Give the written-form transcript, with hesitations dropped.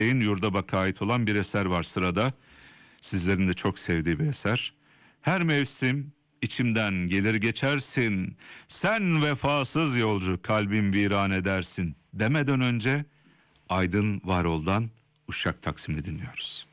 Yurdabak'a ait olan bir eser var sırada. Sizlerin de çok sevdiği bir eser. Her mevsim içimden gelir geçersin. Sen vefasız yolcu kalbim viran edersin demeden önce Aydın Varol'dan Uşak Taksim'i dinliyoruz.